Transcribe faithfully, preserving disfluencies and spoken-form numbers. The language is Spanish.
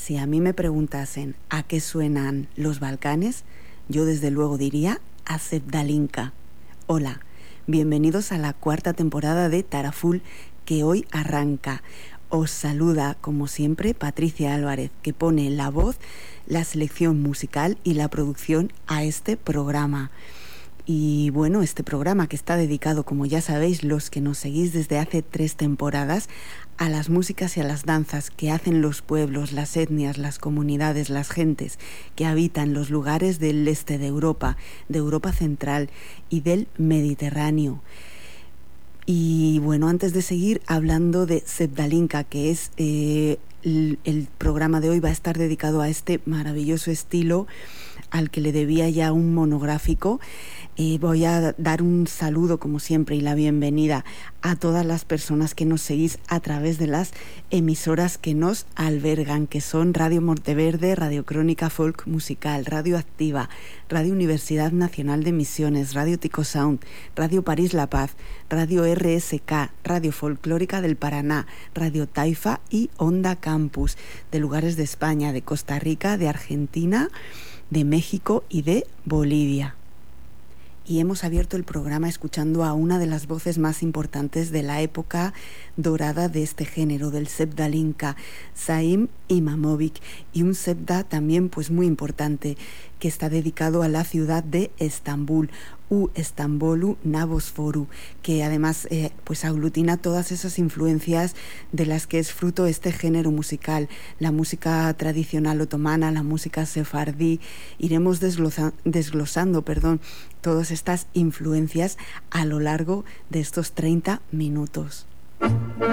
Si a mí me preguntasen a qué suenan los Balcanes, yo desde luego diría a Sevdalinka. Hola, bienvenidos a la cuarta temporada de Taraful, que hoy arranca. Os saluda, como siempre, Patricia Álvarez, que pone la voz, la selección musical y la producción a este programa. Y bueno, este programa que está dedicado, como ya sabéis, los que nos seguís desde hace tres temporadas, a las músicas y a las danzas que hacen los pueblos, las etnias, las comunidades, las gentes que habitan los lugares del este de Europa, de Europa Central y del Mediterráneo. Y bueno, antes de seguir hablando de Sevdalinka, que es eh, el, el programa de hoy va a estar dedicado a este maravilloso estilo al que le debía ya un monográfico. Eh, voy a dar un saludo, como siempre, y la bienvenida a todas las personas que nos seguís a través de las emisoras que nos albergan, que son Radio Monteverde, Radio Crónica Folk Musical, Radio Activa, Radio Universidad Nacional de Misiones, Radio Tico Sound, Radio París La Paz, Radio R S K, Radio Folclórica del Paraná, Radio Taifa y Onda Campus, de lugares de España, de Costa Rica, de Argentina, de México y de Bolivia. Y hemos abierto el programa escuchando a una de las voces más importantes de la época dorada de este género, del Sevdalinka, Saim Imamovic, y un Sevda también pues muy importante que está dedicado a la ciudad de Estambul, U Estambolu Nabosforu, que además eh, pues aglutina todas esas influencias de las que es fruto este género musical, la música tradicional otomana, la música sefardí. Iremos desglosa, desglosando perdón, todas estas influencias a lo largo de estos treinta minutos.